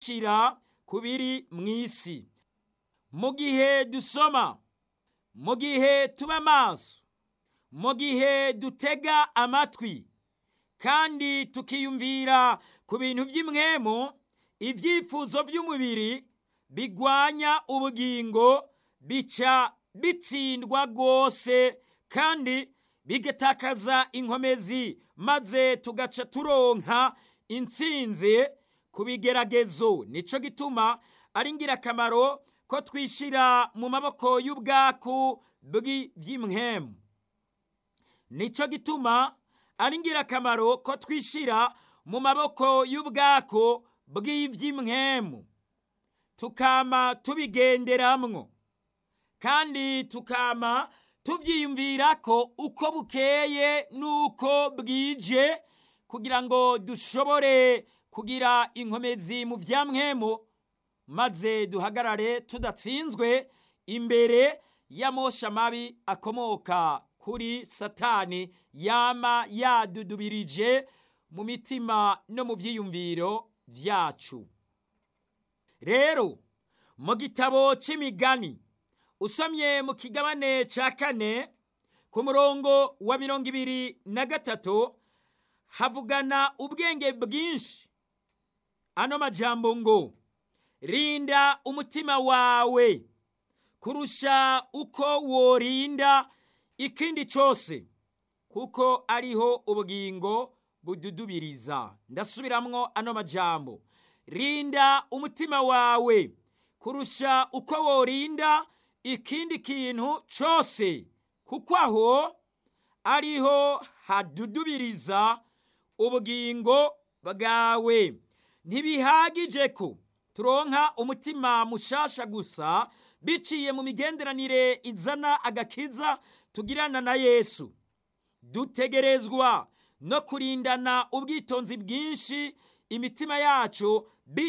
dushira ku biri mu isi. Mu gihe dusoma, mu gihe tuba maso, mu gihe dutega amatwi kandi tukiyumvira ku bintu by'imwemu, ibyifuzo by'umubiri bigwanya ubugingo bica bitsindwa rwose kandi bigatakaza inkomezi, maze tugaca turonka intsinzi ku bigeragezo. Nico gituma ari ingirakamaro ko twishira mu maboko y'ubwaku bw'iby'imwemu. Nico gituma ari ingirakamaro ko twishira mu maboko y'ubwako bw'iby'imwemu, tukama tubigenderamwo kandi tukama tubyiyumvira ko uko bukeye n'uko bwije, kugira ngo dushobore kugira inkomezi mu by'amwemu, maze duhagarare tudatsinzwe imbere y'amosha mabi akomoka kuri Satani yama yadudubirije mu mitima no mu byiyumviro byacu. Rero mu gitabo c'Imigani usomye mu kigabane ca 4 ku murongo wa 23 havugana ubwenge bwinshi ano majambo ngo: rinda umutima wawe kurusha uko worinda ikindi cyose, kuko ariho ubugingo bududubiriza. Ndasubiramwo ano majambo: rinda umutima wawe kurusha uko worinda ikindi kintu cyose, kuko aho ariho hadudubiriza ubugingo bwawe. Ntibihagije ko turonka umutima mushasha gusa biciye mu migenderanire izana agakiza tugirana na Yesu, dutegerezwa no kurindana ubwitonzi bwinshi imitima yacu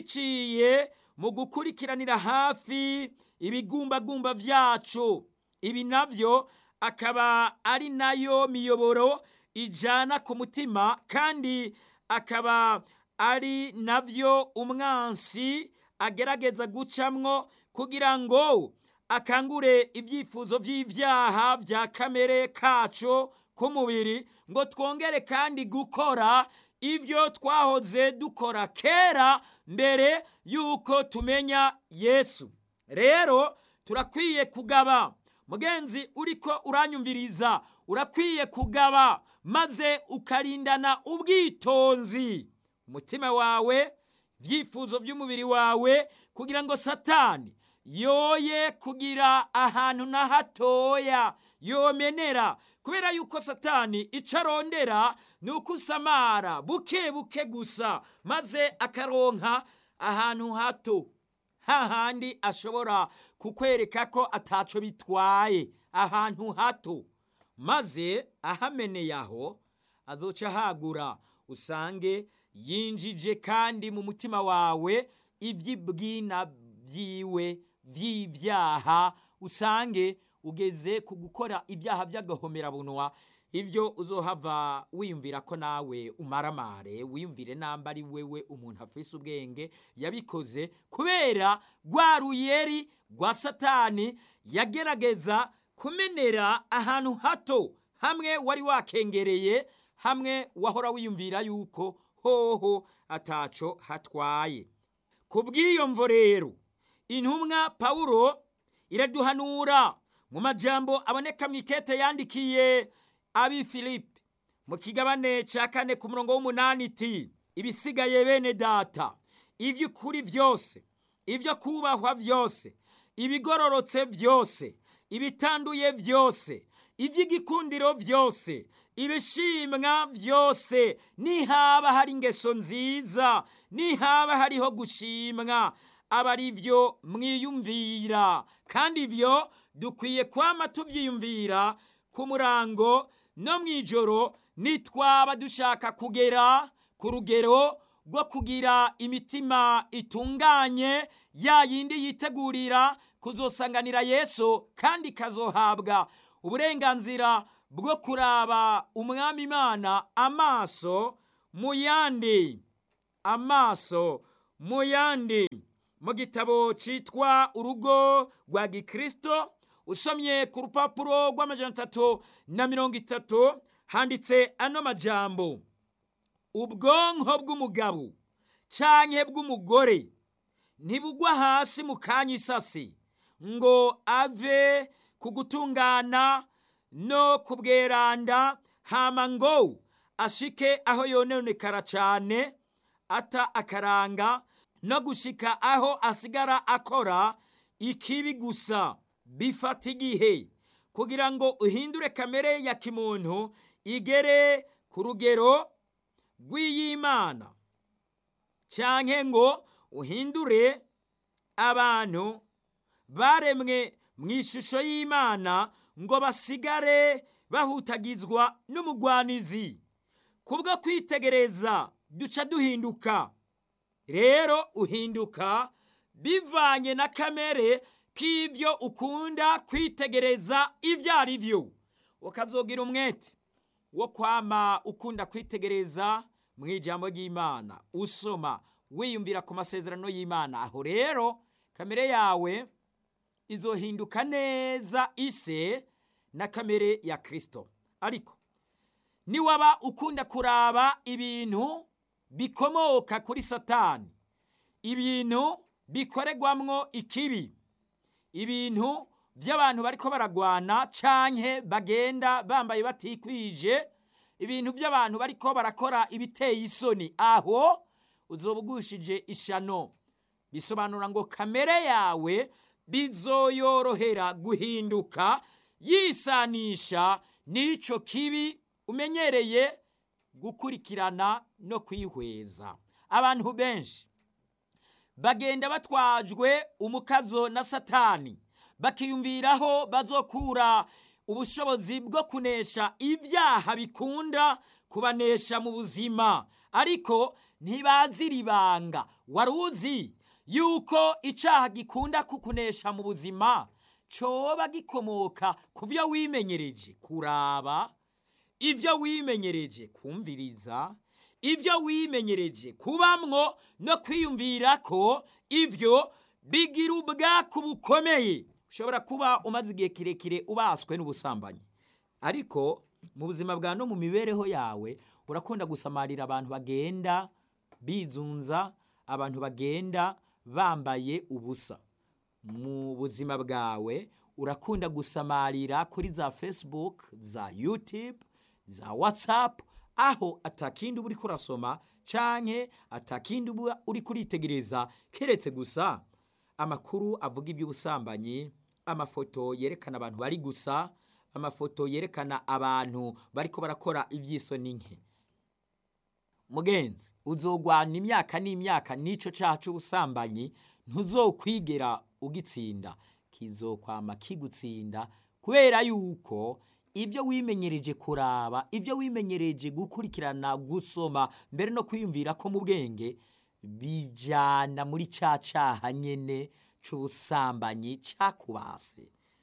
biciye mu gukurikiranira hafi ibigumbagumba vyacu. Ibi navyo akaba ari nayo miyoboro ijana ku mutima, kandi akaba ari navyo umwansi agerageza gucamwo kugira ngo akangure ibyifuzo vy'ivyaha vya kamere kacu k'umubiri, ngo twongere kandi gukora ivyo twahoze dukora kera mbere yuko tumenya Yesu. Rero turakwiye kugaba, mugenzi uriko uranyumviriza, urakwiye kugaba maze ukarindana ubwitonzi umutima wawe, vyifuzo by'umubiri wawe, kugira ngo Satani yoye kugira ahantu na hatoya yomenera, kubera yuko Satani icarondera nuko usamara buke buke gusa, maze akaronka ahantu hato, hahandi ashobora kukwereka ko ataco bitwaye, ahantu hato, maze ahameneye aho azoca hagura, usange yinjije kandi mu mutima wawe ivy'ibwina vyiwe vy'ivyaha, usange ugeze ku gukora ibyaha by'agahomerabunwa. Ivyo uzohava wiyumvira ko nawe umaramare, wiyumvire namba ari wewe umuntu afise ubwenge yabikoze, kubera rwa ruyeri rwa Satani yagerageza kumenera ahantu hato, hamwe wari wakengereye, hamwe wahora wiyumvira yuko hoho ataco hatwaye. Kubw'iyo mvo rero intumwa Pawulo iraduhanura mu majambo aboneka mw'ikete yandikiye abi Filipi mu kigabane ca 4 ku murongo w'8 iti: ibisigaye bene data, ivy'ukuri vyose, ivyo kubahwa vyose, ibigororotse vyose, ibitanduye vyose, ivy'igikundiro vyose, ibishimwa vyose, nihaba hari ingeso nziza, nihaba hariho gushimwa, aba ari vyo mwiyumvira. Kandi ivyo dukwiye kwama tuvyiyumvira ku murango no mw'ijoro, nitwaba dushaka kugera ku rugero rwo kugira imitima itunganye, ya yindi yitegurira kuzosanganira Yesu, kandi kazohabwa uburenganzira bwo kuraba umwami Imana amaso mu yandi, amaso mu yandi mu gitabo cyitwa urugo rwa gikristo usomye ku rupapuro rw'amajana 330 handitse ano majambo: ubwonko bw'umugabo canke bw'umugore ntibugwa hasi mu kanya isasi ngo ave ku gutungana no kubweranda hama ngo ashike aho yononekara cane ata akaranga no gushika aho asigara akora ikibi gusa. Bifata igihe kugira ngo uhindure kamere ya kimuntu igere ku rugero rw'Imana, canke ngo uhindure abantu baremwe mu ishusho y'Imana ngo basigare bahutagizwa n'umugwanizi. Kubwo kwitegereza duca duhinduka. Rero uhinduka bivanye na kamere k'ivyo ukunda kwitegereza ivyo ari vyo. Ukazogira umwete wo kwama ukunda kwitegereza mu ijambo ry'Imana, usoma wiyumvira ku masezerano y'Imana. Aho rero kamere yawe izohinduka neza ise na kamere ya Kristo. Ariko niwaba ukunda kuraba ibintu bikomoka kuri Satani, ibintu bikoregwamwo ikibi, ibintu by'abantu bariko baragwana canke bagenda bambaye batikwije, ibintu by'abantu bariko barakora ibiteye isoni, aho uzobugushije ishano. Bisobanura ngo kamere yawe bizoyorohera guhinduka yisanisha n'ico kibi umenyereye gukurikirana no kwihweza. Abantu benshi bagenda batwajwe umukazo na Satani, bakiyumviraho bazokura ubushobozi bwo kunesha ibyaha bikunda kubanesha mu buzima, ariko ntibaziribanga. Waruzi yuko icaha gikunda kukunesha mu buzima coba gikomoka ku byo wimenyereje kuraba, ivyo wimenyereje kumviriza, ivyo wimenyereje kubamwo no kwiyumvira ko ivyo bigira ubwaku bukomeye. Ushobora kuba umaze igihe kirekire ubaswe n'ubusambanyi, ariko mu buzima bwa no mu mibereho yawe urakunda gusamarira abantu bagenda bizunza, abantu bagenda bambaye ubusa. Mu buzima bwawe urakunda gusamarira kuri za Facebook, za YouTube, za WhatsApp, aho atakindi uri kurasoma canke atakindi uri kuritegereza keretse gusa amakuru avuga iby'ubusambanyi, amafoto yerekana abantu bari gusa, amafoto yerekana abantu bariko barakora ivy'isoni nke. Mugenzi, uzogwana imyaka n'imyaka n'ico caha c'ubusambanyi, ntuzokwigera ugitsinda, kizokwama kigutsinda, kubera yuko ibyo wimenyereje kuraba, ibyo wimenyereje gukurikirana, gusoma, mbere no kwiyumvira ko mu bwenge bijana muri ca caha nyene c'ubusambanyi cakubase.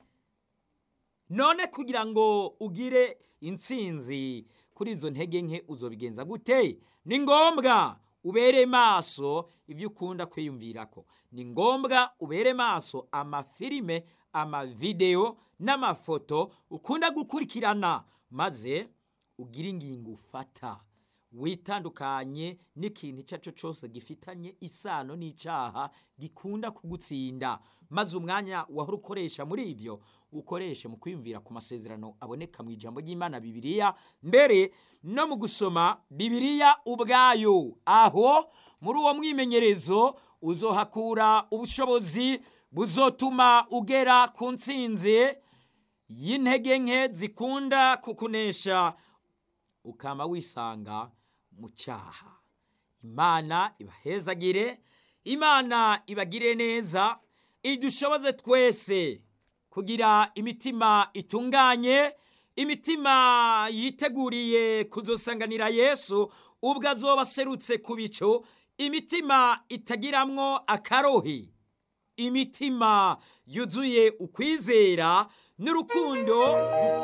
None kugira ngo ugire intsinzi kuri izo ntege nke uzobigenza gute? Ni ngombwa ubere maso ibyo ukunda kwiyumvirako. Ni ngombwa ubere maso amafilime, amavideo n'amafoto ukunda gukurikirana, maze ugira ingingo ufata, witandukanye n'ikintu cyaco cyose gifitanye isano n'icaha gikunda kugutsinda, maze umwanya wahora ukoresha muri ivyo ukoreshe mu kwiyumvira ku masezerano aboneka mu ijambo ry'Imana, Bibiliya, mbere no mu gusoma Bibiliya ubwayo. Aho muri uwo mwimenyerezo uzohakura ubushobozi buzotuma ugera ku ntsinzi y'intege nke zikunda kukunesha, ukama wisanga mu cyaha. Imana ibahezagire, Imana ibagire neza, idushoboze twese kugira imitima itunganye, imitima yiteguriye kuzosanganira Yesu ubwo azoba aserutse ku bicu, imitima itagiramwo akarohe, imitima yuzuye ukwizera n'urukundo